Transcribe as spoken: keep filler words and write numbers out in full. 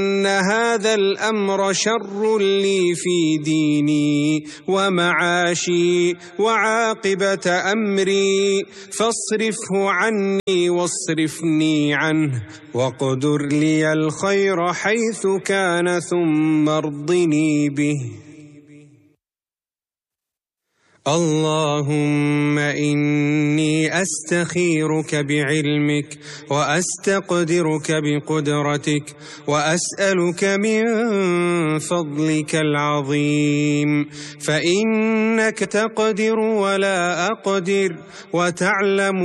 إن هذا الأمر شر لي في ديني ومعاشي وعاقبة أمري، فاصرفه عني واصرفني عنه، واقدر لي الخير حيث كان ثم ارضني به. اللهم إني أستخيرك بعلمك وأستقدرك بقدرتك وأسألك من فضلك العظيم، فإنك تقدر ولا أقدر وتعلم